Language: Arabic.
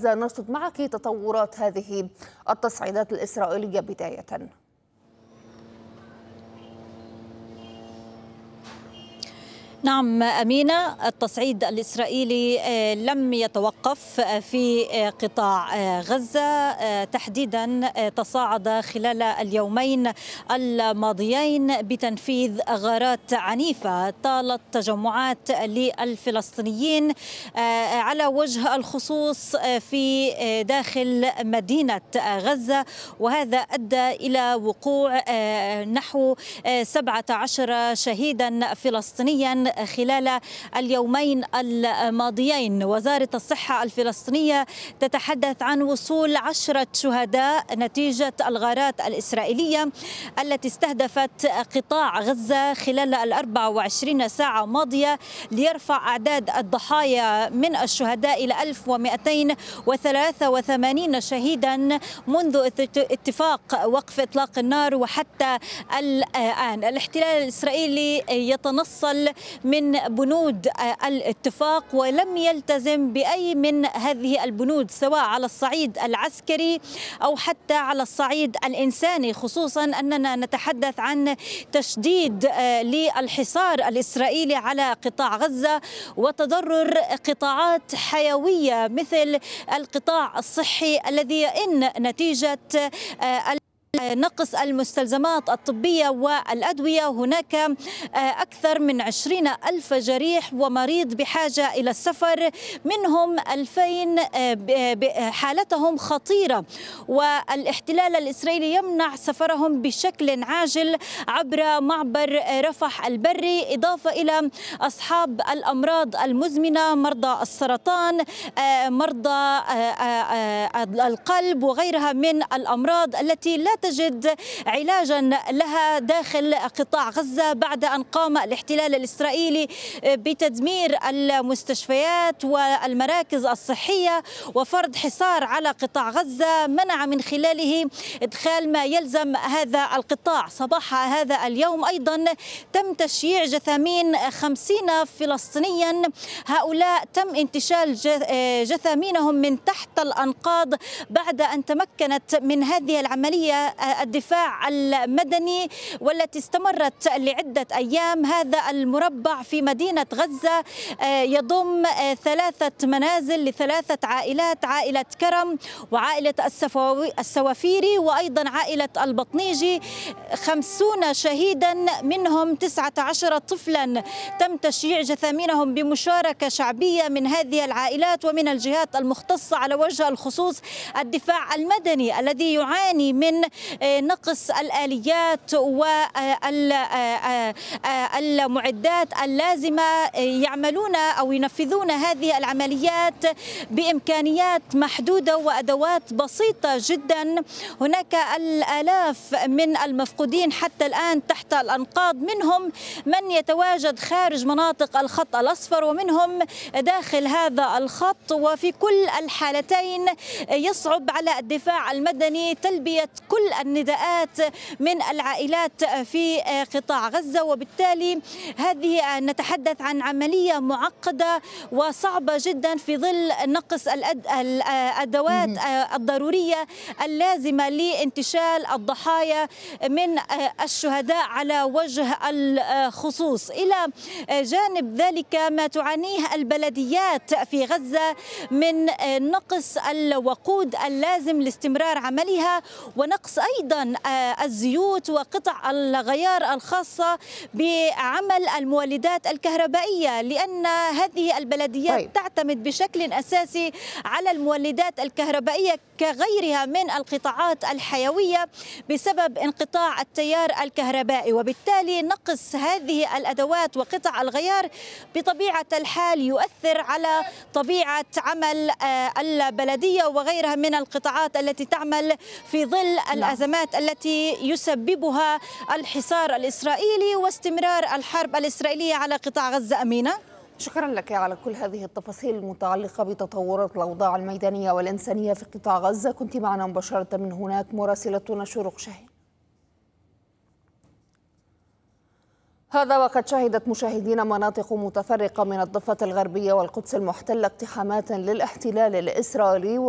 غزة. نرصد معك تطورات هذه التصعيدات الإسرائيلية بداية. نعم أمينة، التصعيد الإسرائيلي لم يتوقف في قطاع غزة، تحديدا تصاعد خلال اليومين الماضيين بتنفيذ غارات عنيفة طالت تجمعات للفلسطينيين على وجه الخصوص في داخل مدينة غزة، وهذا أدى إلى وقوع نحو 17 شهيدا فلسطينيا خلال اليومين الماضيين. وزارة الصحة الفلسطينية تتحدث عن وصول 10 شهداء نتيجة الغارات الإسرائيلية التي استهدفت قطاع غزة خلال 24 ساعة ماضية، ليرفع أعداد الضحايا من الشهداء إلى 1283 شهيدا منذ اتفاق وقف إطلاق النار وحتى الآن. الاحتلال الإسرائيلي يتنصل من بنود الاتفاق ولم يلتزم بأي من هذه البنود، سواء على الصعيد العسكري أو حتى على الصعيد الإنساني، خصوصا أننا نتحدث عن تشديد للحصار الإسرائيلي على قطاع غزة وتضرر قطاعات حيوية مثل القطاع الصحي الذي يئن نتيجة نقص المستلزمات الطبية والأدوية. هناك أكثر من 20,000 جريح ومريض بحاجة إلى السفر، منهم 2000 حالتهم خطيرة، والاحتلال الإسرائيلي يمنع سفرهم بشكل عاجل عبر معبر رفح البري، إضافة إلى أصحاب الأمراض المزمنة، مرضى السرطان، مرضى القلب وغيرها من الأمراض التي لا تجد علاجا لها داخل قطاع غزة بعد أن قام الاحتلال الإسرائيلي بتدمير المستشفيات والمراكز الصحية وفرض حصار على قطاع غزة منع من خلاله إدخال ما يلزم هذا القطاع. صباح هذا اليوم أيضا تم تشييع جثامين 50 فلسطينيا، هؤلاء تم انتشال جثامينهم من تحت الأنقاض بعد أن تمكنت من هذه العملية الدفاع المدني والتي استمرت لعدة أيام. هذا المربع في مدينة غزة يضم 3 منازل ل3 عائلات، عائلة كرم وعائلة السوافيري وأيضا عائلة البطنيجي. 50 شهيدا منهم 19 طفلا تم تشييع جثامينهم بمشاركة شعبية من هذه العائلات ومن الجهات المختصة، على وجه الخصوص الدفاع المدني الذي يعاني من نقص الآليات والمعدات اللازمة، يعملون أو ينفذون هذه العمليات بإمكانيات محدودة وأدوات بسيطة جدا. هناك الآلاف من المفقودين حتى الآن تحت الأنقاض، منهم من يتواجد خارج مناطق الخط الأصفر ومنهم داخل هذا الخط، وفي كل الحالتين يصعب على الدفاع المدني تلبية كل النداءات من العائلات في قطاع غزة، وبالتالي هذه نتحدث عن عملية معقدة وصعبة جدا في ظل نقص الأدوات الضرورية اللازمة لانتشال الضحايا من الشهداء على وجه الخصوص. إلى جانب ذلك ما تعانيه البلديات في غزة من نقص الوقود اللازم لاستمرار عملها، ونقص أيضا الزيوت وقطع الغيار الخاصة بعمل المولدات الكهربائية، لأن هذه البلديات تعتمد بشكل أساسي على المولدات الكهربائية كغيرها من القطاعات الحيوية بسبب انقطاع التيار الكهربائي، وبالتالي نقص هذه الأدوات وقطع الغيار بطبيعة الحال يؤثر على طبيعة عمل البلدية وغيرها من القطاعات التي تعمل في ظل الأزمات التي يسببها الحصار الإسرائيلي واستمرار الحرب الإسرائيلية على قطاع غزة. أمينة، شكرا لك على كل هذه التفاصيل المتعلقة بتطورات الأوضاع الميدانية والإنسانية في قطاع غزة. كنت معنا مباشرة من هناك مراسلتنا شروق شاهين. هذا وقد شهدت مشاهدين مناطق متفرقة من الضفة الغربية والقدس المحتلة اقتحامات للاحتلال الإسرائيلي